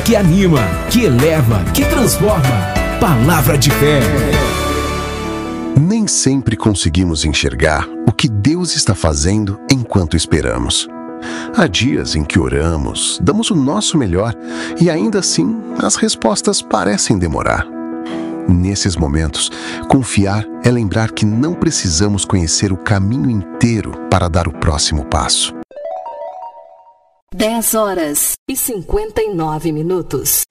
que anima, que eleva, que transforma. Palavra de fé. Nem sempre conseguimos enxergar o que Deus está fazendo enquanto esperamos. Há dias em que oramos, damos o nosso melhor e ainda assim as respostas parecem demorar. Nesses momentos, confiar é lembrar que não precisamos conhecer o caminho inteiro para dar o próximo passo. 10 horas e 59 minutos.